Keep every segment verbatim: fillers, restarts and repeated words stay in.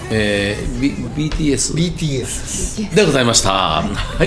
えー、B、ビーティーエスビーティーエスでございました。はい、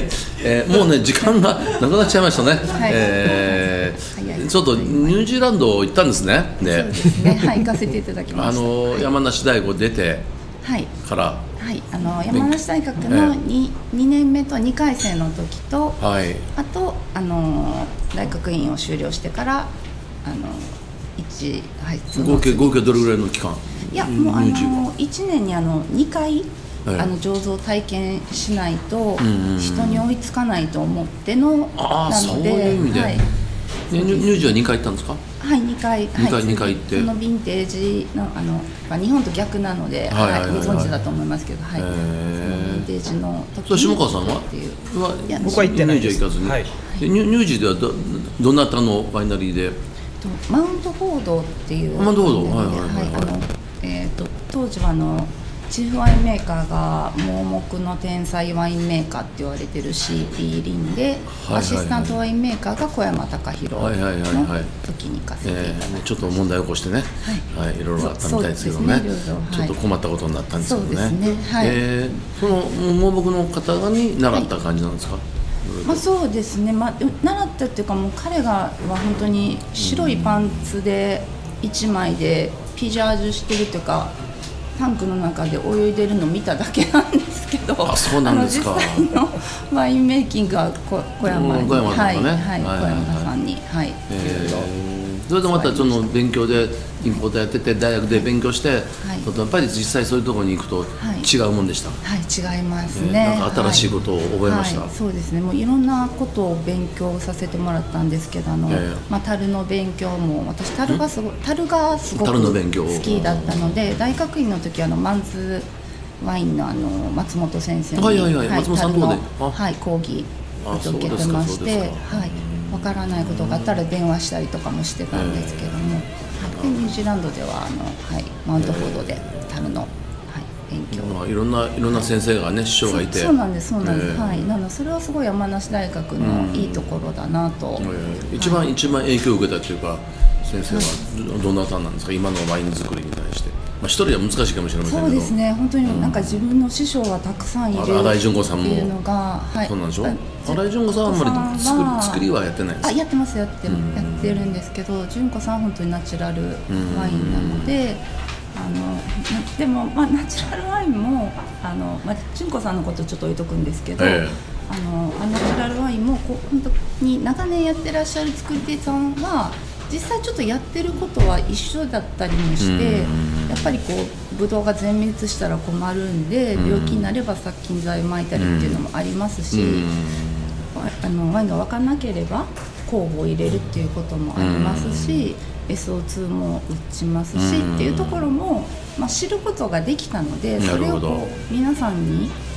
えー、もうね時間がなくなっちゃいましたね。はい、えー、ちょっとニュージーランド行ったんですね。 で、そうですね。はい、行かせていただきました。 あの、はい、山梨大学出てから、 はい、はい、あの山梨大学の 2, 2年目とにかい生の時と、はい、あとあの大学院を修了してからあのいち、はい、 合計合計どれぐらいの期間？ いやもうあのいちねんにあのにかい、はい、あの醸造体験しないと人に追いつかないと思っての、 ああ、そういう意味で、はい、ニュージーはにかい行ったんですか？ はい、にかい、 にかい、はい、にかい行って、 そのヴィンテージのあの、まあ、日本と逆なので、はいはいはいはい、ご存知だと思いますけど、はい、そのヴィンテージの時に。 下川さんは？ は僕は行ってないです。 ニュージーは行かずに、はい、ニュニュージーでは ど, どなたのワイナリーで？ マウントフォードっていうマウントフォード、はいはいはいはい、 あのえー、と当時はあのチーフワインメーカーが盲目の天才ワインメーカーって言われてる シーピー リンで、はいはいはい、アシスタントワインメーカーが小山隆弘の時に行かせていただいて、 えー、ちょっと問題を起こしてね、はいはい、いろいろあったみたいですけどね、ちょっと困ったことになったんですけどね、そうですね、はい、えー、その盲目の方に習った感じなんですか？はい、 まあ、そうですね、まあ、習ったっていうかもう彼がは本当に白いパンツでいちまいでピジャージュしてるというかタンクの中で泳いでるのを見ただけなんですけど、 あ、そうなんですか。 あの実際のワインメイキングは小山に、 小山さんがね、 はい、小山さんに、はい、 えー、それでまたその勉強でインポートやってて大学で勉強して、はい、やっぱり実際そういうところに行くと違うもんでした。 はい、はい、違いますね、 えー、なんか新しいことを覚えました。 はいはい、そうですね、もういろんなことを勉強させてもらったんですけど、あの、えーまあ、樽の勉強も私樽がすご樽がすごく好きだったので、大学院の時あのマンズワインのあの松本先生に、 はいはいはい、はい、松本さんの方で、 はい、講義を受けてまして、はい、わからないことがあったら電話したりとかもしてたんですけども、でニュージーランドではあの、はい、マウントフォードで樽の、はい、勉強、 まあ、いろんないろんな先生がね、師匠がいて、 そうなんですそうなんです、はい、なのでそれはすごい山梨大学のいいところだなと、 えー、一番、はい、一番影響を受けたというか先生はどなたなんですか？今のワイン作りに対して。まあ、一人は難しいかもしれませんけど、 そうですね、本当になんか自分の師匠はたくさんいるっていうのが、 はい、そうなんでしょ。新井純子さんはあんまり作り、作りはやってないですか？ あ、やってますやって、うん、やってるんですけど、純子さんは本当にナチュラルワインなので、あのでも、まあ、ナチュラルワインもあの、まあ、純子さんのことちょっと置いとくんですけど、えー、あのナチュラルワインもこう本当に長年やってらっしゃる作り手さんは実際ちょっとやってることは一緒だったりもして、やっぱりこうブドウが全滅したら困るんで、病気になれば殺菌剤を撒いたりっていうのもありますし、あのワインが分からなければ酵母を入れるっていうこともありますし、エスオーツー も打ちますしっていうところも、まあ、知ることができたので、それをこう皆さんに